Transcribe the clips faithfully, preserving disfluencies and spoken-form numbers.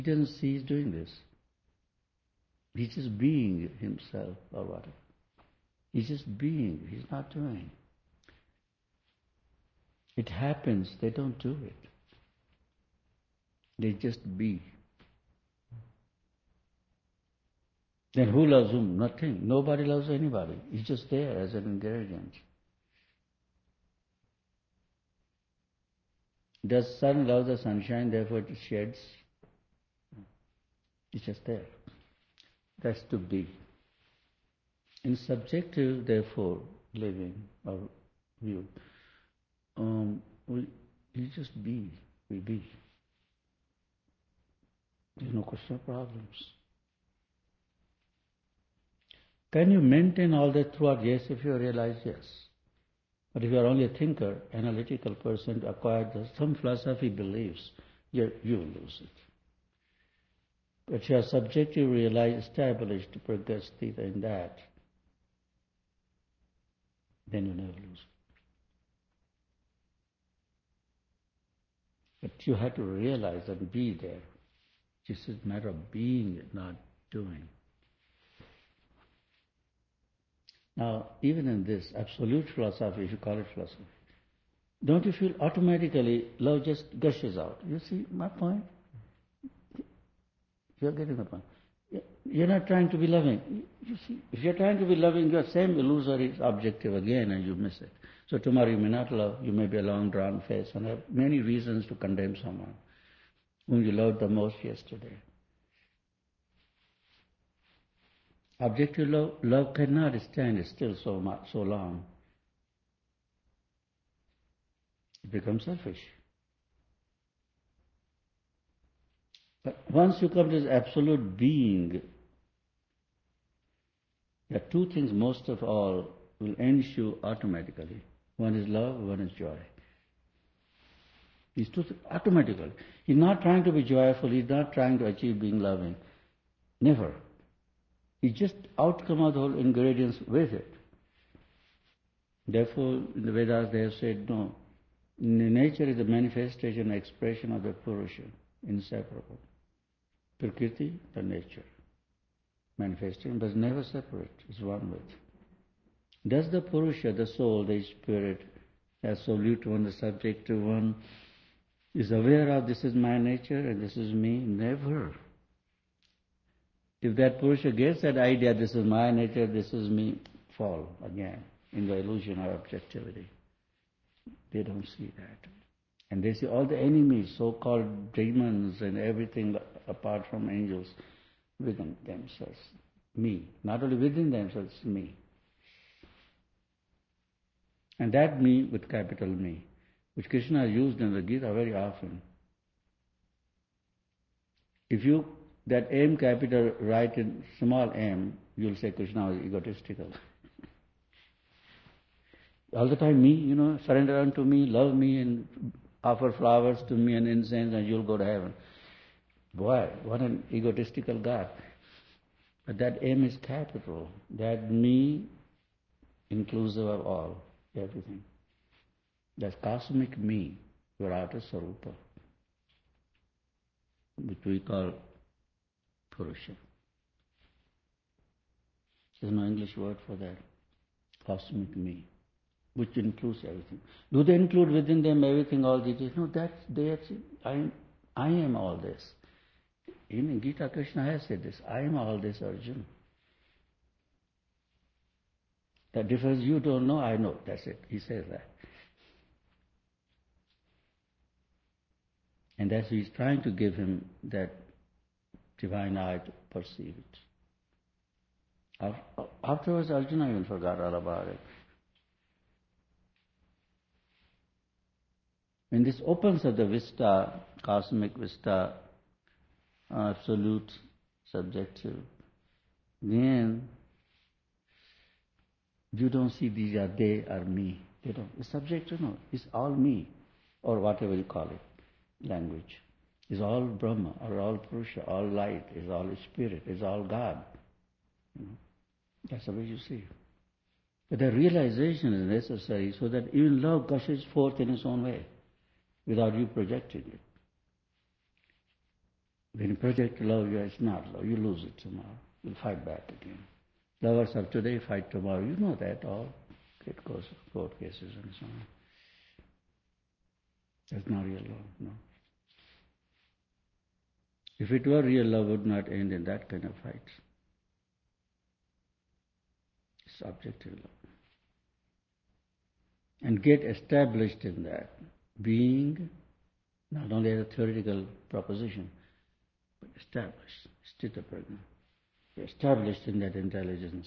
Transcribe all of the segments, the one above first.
He doesn't see he's doing this. He's just being himself or whatever. He's just being, he's not doing. It happens, they don't do it. They just be. Then who loves whom? Nothing. Nobody loves anybody. It's just there as an ingredient. Does sun love the sunshine, therefore it sheds? It's just there. That's to be. In subjective, therefore, living or view, um, we, we just be. We be. There's no question of problems. Can you maintain all that throughout? Yes, if you realize yes. But if you are only a thinker, analytical person, acquired some philosophy beliefs, you you will lose it. But you are subjective, realized, established, pragasthita in that, then you never lose it. But you have to realize and be there. This is a matter of being, not doing. Now, even in this absolute philosophy, if you call it philosophy, don't you feel automatically love just gushes out? You see my point? You're getting the point. You're not trying to be loving. You see, if you're trying to be loving, your same illusory objective again and you miss it. So tomorrow you may not love, you may be a long drawn face and have many reasons to condemn someone whom you loved the most yesterday. Objective love, love cannot stand still so much, so long. It becomes selfish. But once you come to this absolute being, there are two things most of all will ensue automatically. One is love, one is joy. These two things automatically. He's not trying to be joyful, he's not trying to achieve being loving. Never. It's just outcome of the whole ingredients with it. Therefore, in the Vedas they have said, no, nature is a manifestation, expression of the Purusha, inseparable. Prakriti, the nature, manifesting, but never separate, it's one with. Does the Purusha, the soul, the spirit, the absolute one, the subjective one, is aware of this is my nature and this is me? Never. If that Purusha gets that idea, this is my nature, this is me, fall again in the illusion of objectivity. They don't see that. And they see all the enemies, so-called demons and everything apart from angels, within themselves. Me. Not only within themselves, me. And that me with capital Me, which Krishna used in the Gita very often. If you that M capital write in small m, you'll say Krishna was egotistical. All the time me, you know, surrender unto me, love me and offer flowers to me and incense and you'll go to heaven. Boy, what an egotistical God. But that M is capital. That me inclusive of all, everything. That's cosmic me, Virata Sarupa, which we call Purusha. There's no English word for that. Cosmic me, which includes everything. Do they include within them everything, all these? No, that's they. I, I am all this. In Gita, Krishna has said this. I am all this, Arjuna. The difference you don't know, I know. That's it. He says that. And that's he's trying to give him that divine eye to perceive it. Afterwards, Arjuna even forgot all about it. When this opens up the vista, cosmic vista, absolute, subjective, then you don't see these are they or me. They don't. It's subjective, no. It's all me, or whatever you call it, language. It's all Brahma, or all Purusha, all light, is all spirit, is all God. You know? That's the way you see. But the realization is necessary so that even love gushes forth in its own way, without you projecting it. When you project love, it's not love. You lose it tomorrow. You'll fight back again. Lovers of today fight tomorrow. You know that all. It goes court cases and so on. That's not real love, no. If it were real love, it would not end in that kind of fight. It's objective love. And get established in that, being not only as a theoretical proposition, but established, sthita-prajna, established in that intelligence.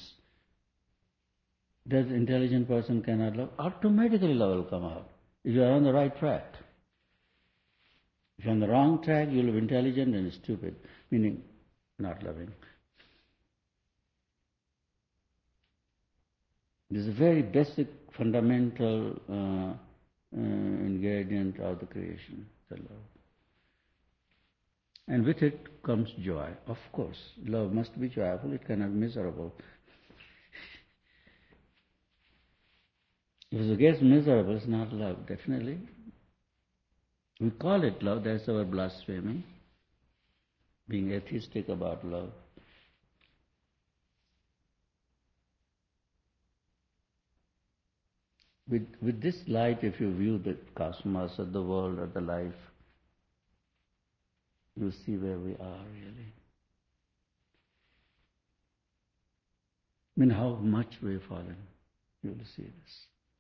Does intelligent person cannot love? Automatically love will come out. If you are on the right track. If you are on the wrong track, you will be intelligent and stupid, meaning not loving. This is a very basic, fundamental uh, uh, ingredient of the creation, the love. And with it comes joy. Of course, love must be joyful, it cannot be miserable. If it gets miserable, it's not love, definitely. We call it love, that's our blasphemy, being atheistic about love. With, with this light, if you view the cosmos or the world or the life, you see where we are really. I mean, how much we've fallen. You will see this.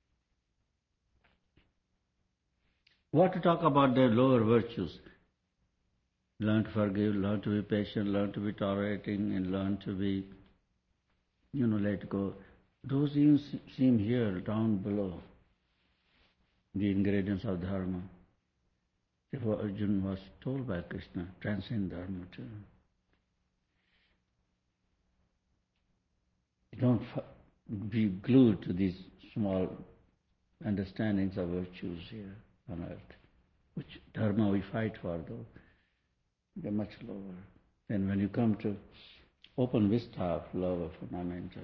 What to talk about their lower virtues? Learn to forgive, learn to be patient, learn to be tolerating, and learn to be, you know, let go. Those even seem here, down below, the ingredients of dharma. Therefore Arjuna was told by Krishna, transcend dharma too. Don't be glued to these small understandings of virtues here on earth, which dharma we fight for though. They're much lower. And when you come to open vista of love of fundamental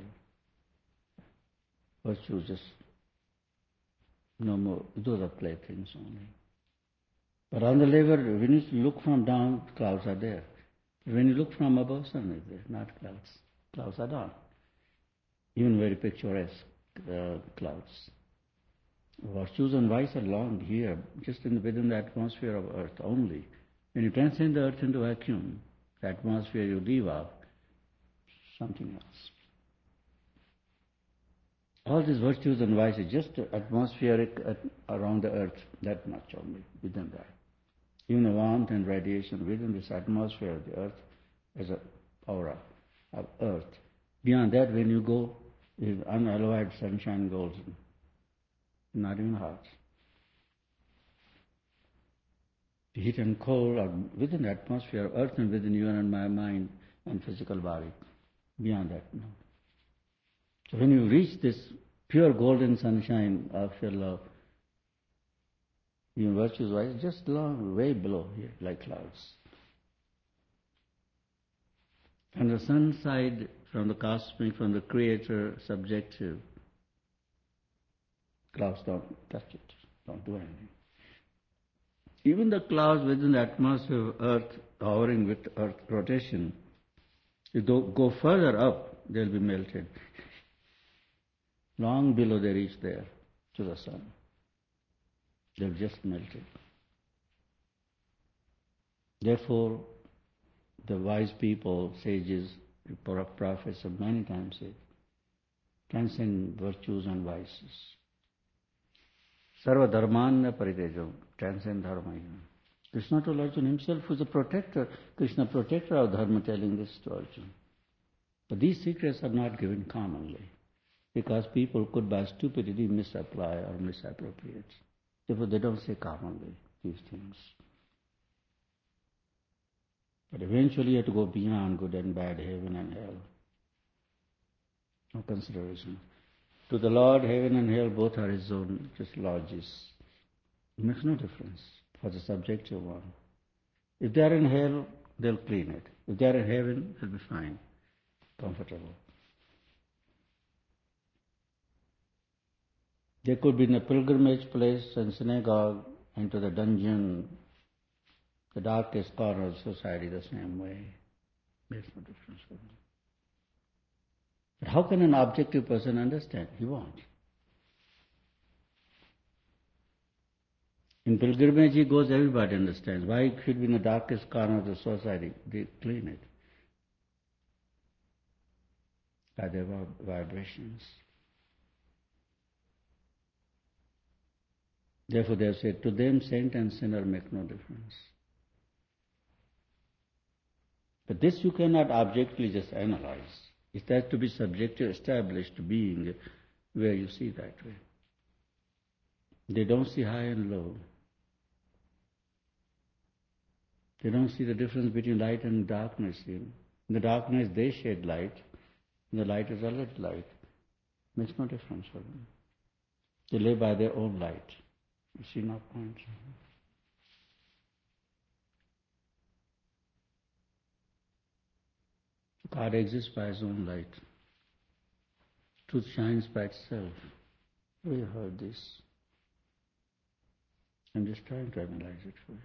virtues, just no more, those are playthings only. But on the level, when you look from down, clouds are there. When you look from above, sun is there, not clouds. Clouds are down. Even very picturesque uh, clouds. Virtues and vice are long here, just in, within the atmosphere of earth only. When you transcend the earth into vacuum, the atmosphere you leave out, something else. All these virtues and vices, just atmospheric around the earth, that much only, within that. Even the warmth and radiation within this atmosphere of the earth as an aura of earth. Beyond that, when you go, is unalloyed sunshine golden, not even hot. The heat and cold are within the atmosphere of earth and within you and my mind and physical body. Beyond that, no. So when you reach this pure golden sunshine of your love, your virtues wise, just long, way below here, like clouds. From the sun side, from the cosmic, from the creator, subjective, clouds don't touch it, don't do anything. Even the clouds within the atmosphere of earth, hovering with earth rotation, if they go further up, they'll be melted. Long below they reach there, to the sun. They've just melted. Therefore, the wise people, sages, prophets have many times said, transcend virtues and vices. Sarva dharmanya paritejam, transcend dharma. Krishna told Arjuna himself, who is a protector, Krishna protector of dharma, telling this to Arjuna. But these secrets are not given commonly, because people could by stupidity misapply or misappropriate. Therefore they don't say commonly these things. But eventually you have to go beyond good and bad, heaven and hell. No consideration. To the Lord, heaven and hell both are His own, just lodges. It makes no difference for the subjective one. If they are in hell, they'll clean it. If they are in heaven, they'll be fine, comfortable. They could be in a pilgrimage place and synagogue, into the dungeon, The darkest corner of society the same way. Makes no difference for them. But how can an objective person understand? He won't. In pilgrimage he goes, everybody understands. Why it should be in the darkest corner of the society? They clean it by their vibrations. Therefore they have said, to them saint and sinner make no difference. But this you cannot objectively just analyze. It has to be subjective, established being where you see that way. They don't see high and low. They don't see the difference between light and darkness. In the darkness they shed light, in the light is a little light. Makes no difference for them. They live by their own light. You see my point? God exists by His own light. Truth shines by itself. We heard this. I'm just trying to analyze it for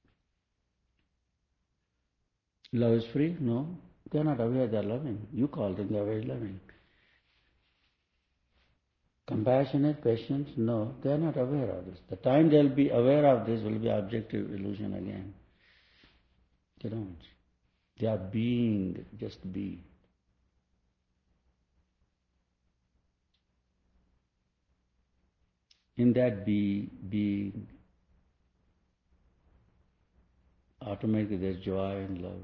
you. Love is free? No. They're not aware they're loving. You call them, they're very loving. Compassionate, patient? No. They're not aware of this. The time they'll be aware of this will be objective illusion again. They don't. They are being, just be. In that be, being, automatically there's joy and love.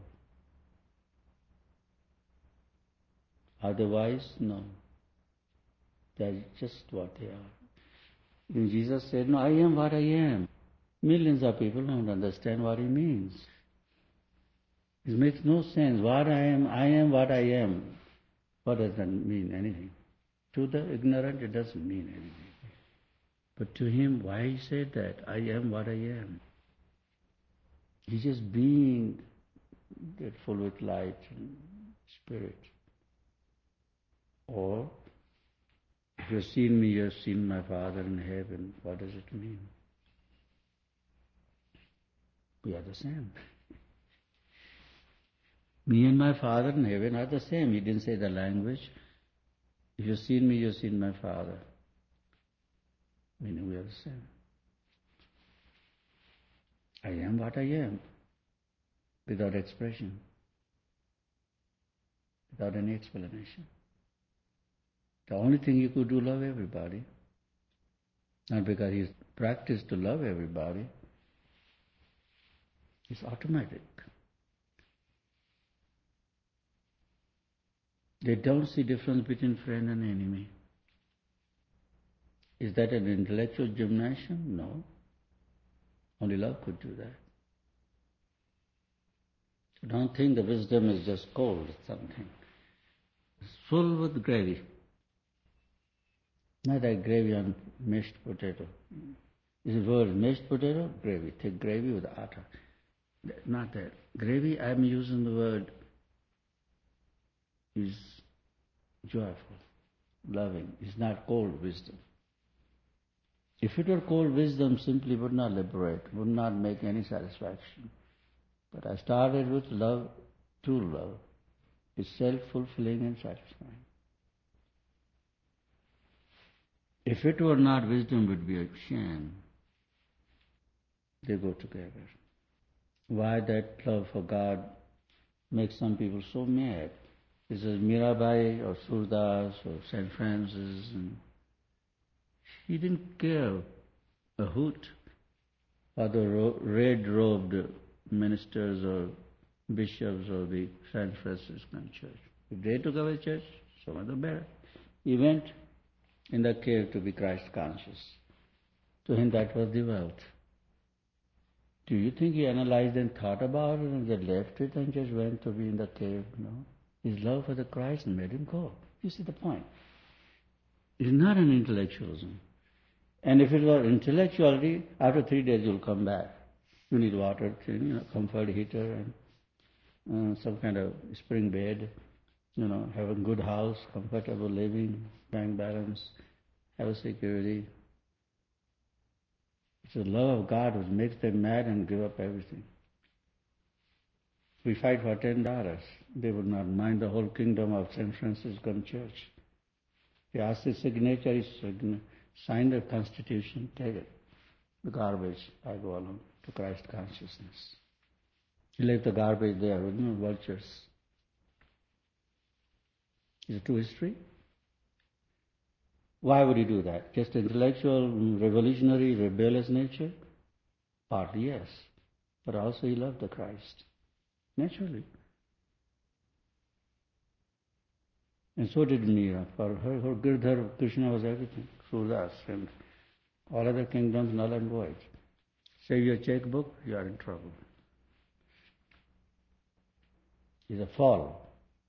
Otherwise, no. That's just what they are. And Jesus said, no, I am what I am. Millions of people don't understand what He means. It makes no sense. What I am, I am what I am. What does that mean? Anything. To the ignorant, it doesn't mean anything. But to him, why he said that? I am what I am. He's just being that full with light and spirit. Or, if you've seen me, you've seen my Father in heaven. What does it mean? We are the same. Me and my Father in heaven are the same. He didn't say the language. If you've seen me, you've seen my Father. Meaning we are the same. I am what I am, without expression, without any explanation. The only thing you could do, love everybody. Not because he's practiced to love everybody. It's automatic. They don't see difference between friend and enemy. Is that an intellectual gymnasium? No. Only love could do that. So don't think the wisdom is just cold, something. It's full with gravy. Not that gravy on mashed potato. This word mashed potato, gravy. Take gravy with atta. Not that. Gravy, I'm using the word is joyful, loving. It's not cold wisdom. If it were cold wisdom, simply would not liberate, would not make any satisfaction. But I started with love, true love. It's self-fulfilling and satisfying. If it were not, wisdom would be a sham. They go together. Why that love for God makes some people so mad? This is Mirabai or Surdas or Saint Francis. And he didn't care a hoot for the ro- red-robed ministers or bishops of the Saint Franciscan Church. If they took away church, so much the better. He went in the cave to be Christ conscious. To him that was the wealth. Do you think he analyzed and thought about it and they left it and just went to be in the cave? No. His love for the Christ made him go. You see the point. It's not an intellectualism. And if it were intellectuality, after three days you'll come back. You need water, you know, comfort heater and uh, some kind of spring bed, you know, have a good house, comfortable living, bank balance, have a security. It's the love of God which makes them mad and give up everything. We fight for ten dollars. They would not mind the whole kingdom of San Franciscan church. He asked his signature, he signed the Constitution, take it. The garbage, I go along to Christ consciousness. He left the garbage there with no vultures. Is it true history? Why would he do that? Just intellectual, revolutionary, rebellious nature? Partly yes. But also he loved the Christ. Naturally. And so did Meera. For her, her Girdhar, Krishna was everything. Surdas and all other kingdoms null and void. Save your checkbook, you are in trouble. It's a fall.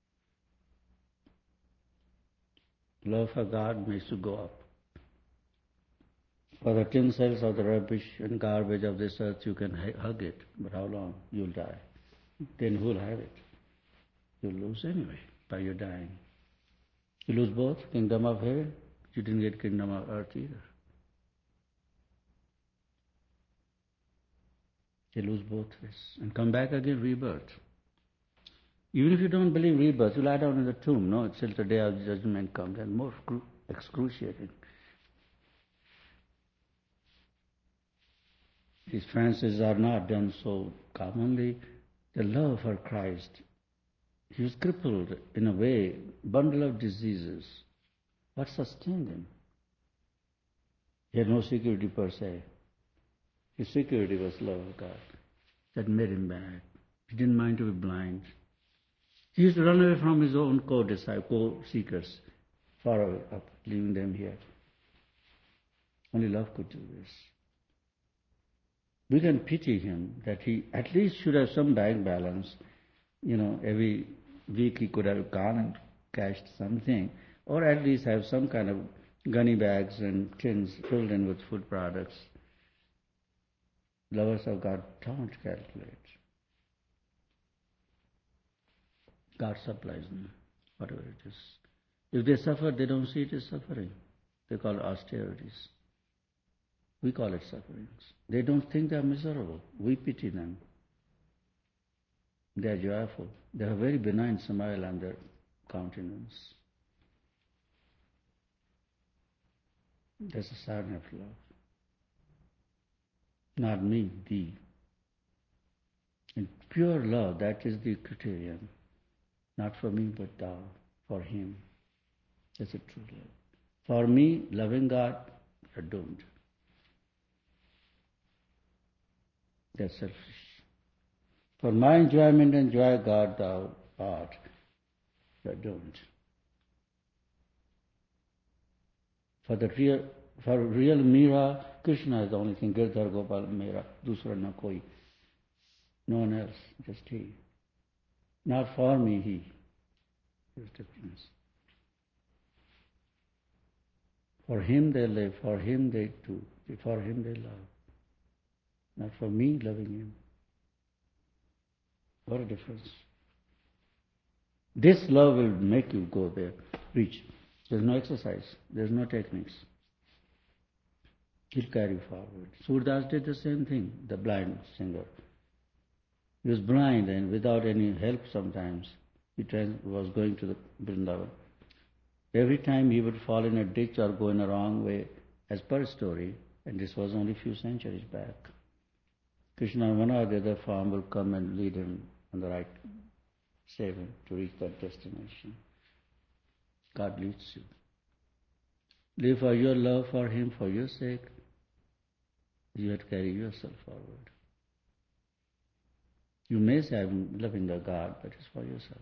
Love for God makes you go up. For the tin cells of the rubbish and garbage of this earth, you can hug it, but how long? You'll die. Then who'll have it? You'll lose anyway by your dying. You lose both, kingdom of heaven, you didn't get kingdom of earth either. You lose both ways and come back again, rebirth. Even if you don't believe rebirth, you lie down in the tomb, no, till the day of judgment comes, and more excruciating. These trances are not done so commonly. The love for Christ, he was crippled in a way, bundle of diseases. What sustained him? He had no security per se. His security was love of God. That made him bad. He didn't mind to be blind. He used to run away from his own co-disciples, co-seekers, far away up, leaving them here. Only love could do this. We can pity him that he at least should have some bank balance. You know, every week he could have gone and cashed something, or at least have some kind of gunny bags and tins filled in with food products. Lovers of God don't calculate. God supplies them, whatever it is. If they suffer, they don't see it as suffering. They call it austerities. We call it sufferings. They don't think they are miserable. We pity them. They are joyful. They have a very benign smile on their countenance. That's a sign of love. Not me, thee. In pure love, that is the criterion. Not for me, but thou, for him. That's a true love. For me, loving God, you're doomed. That's selfish. For my enjoyment, enjoy God thou art. You're doomed. For the real, for real Meera, Krishna is the only thing. Girdhar Gopal Meera, dusra na koi. No one else, just he. Not for me, he. There's difference. For him they live, for him they do, for him they love. Not for me loving him. What a difference. This love will make you go there, reach. There's no exercise, there's no techniques. He'll carry you forward. Surdas did the same thing, the blind singer. He was blind and without any help sometimes. He was going to the Vrindavan. Every time he would fall in a ditch or go in a wrong way, as per story, and this was only a few centuries back, Krishna, one or the other form, will come and lead him on the right, save him to reach that destination. God leads you. Live for your love for him, for your sake. You have to carry yourself forward. You may say, I'm loving the God, but it's for yourself.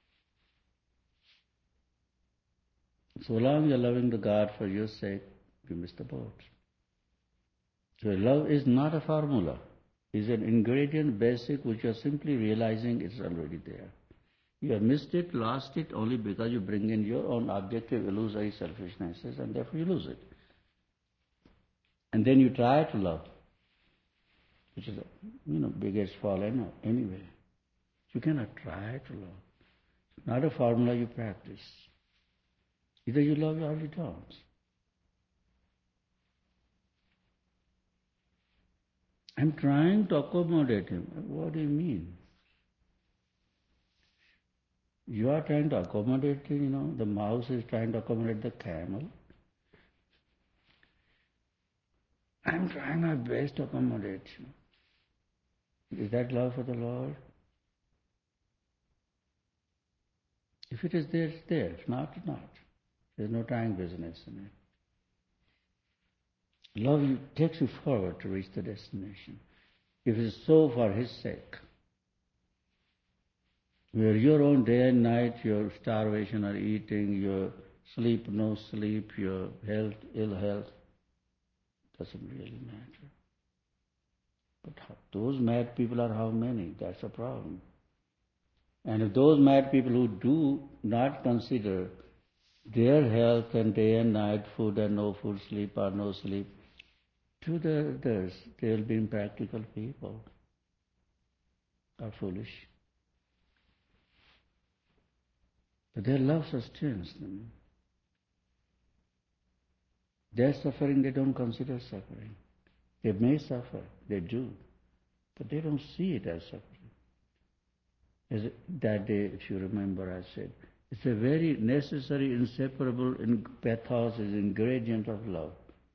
So long you're loving the God for your sake, you miss the boat. So love is not a formula. It's an ingredient, basic, which you're simply realizing it's already there. You have missed it, lost it, only because you bring in your own objective, illusory selfishnesses, and therefore you lose it. And then you try to love, which is, you know, biggest fall anyway. You cannot try to love. It's not a formula you practice. Either you love or you don't. I'm trying to accommodate him. What do you mean? You are trying to accommodate, you know, the mouse is trying to accommodate the camel. I'm trying my best to accommodate you. Is that love for the Lord? If it is there, it's there. If not, it's not. There's no trying business in it. Love you, takes you forward to reach the destination. If it is so for His sake, where your own day and night, your starvation or eating, your sleep, no sleep, your health, ill health, doesn't really matter. But those mad people are how many? That's a problem. And if those mad people who do not consider their health and day and night, food and no food, sleep or no sleep, to the others, they will be impractical people or foolish. But their love sustains them. Their suffering, they don't consider suffering. They may suffer, they do, but they don't see it as suffering. As that day, if you remember, I said, it's a very necessary, inseparable in pathos is ingredient of love.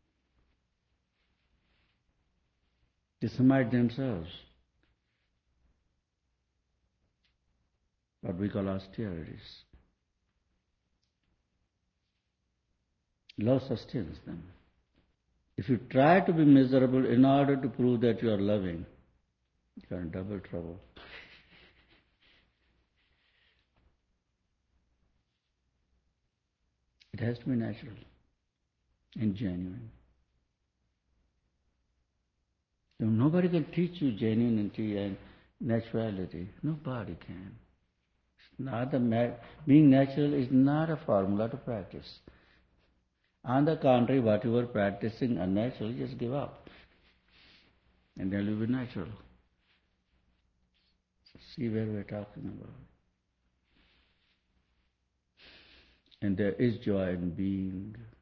They submit themselves. What we call austerities. Love sustains them. If you try to be miserable in order to prove that you are loving, you are in double trouble. It has to be natural and genuine. So nobody can teach you genuinity and naturality. Nobody can. It's not a ma- being natural is not a formula to practice. On the contrary, what you are practicing unnatural, just give up. And then you'll be natural. So see where we're talking about. And there is joy in being.